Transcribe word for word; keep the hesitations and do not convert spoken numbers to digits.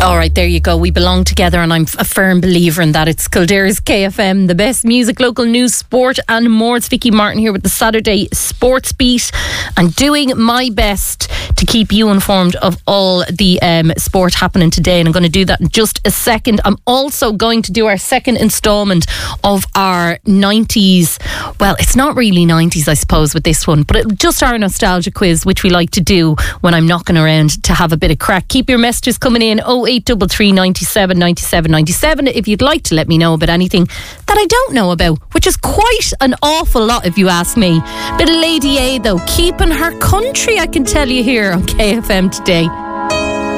All right, there you go. We belong together, and I'm a firm believer in that. It's Kildare's K F M, the best music, local news, sport and more. It's Vicky Martin here with the Saturday Sports Beat, and doing my best to keep you informed of all the um, sport happening today, and I'm going to do that in just a second. I'm also going to do our second instalment of our nineties, well, it's not really nineties I suppose with this one, but it, just our nostalgia quiz, which we like to do when I'm knocking around to have a bit of crack. Keep your messages coming in, oh eight three three, nine seven, nine seven nine seven, if you'd like to let me know about anything that I don't know about, which is quite an awful lot if you ask me. Bit of Lady A though, keeping her country, I can tell you, here on K F M today.